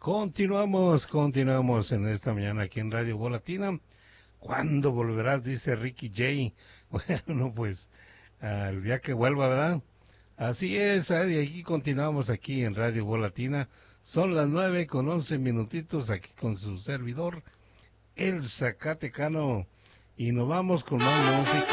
Continuamos en esta mañana aquí en Radio Voz Latina. ¿Cuándo volverás? Dice Ricky J. Bueno, pues el día que vuelva, ¿verdad? Así es, y aquí continuamos aquí en Radio Voz Latina. Son las 9:11 aquí con su servidor, el Zacatecano. Y nos vamos con más música.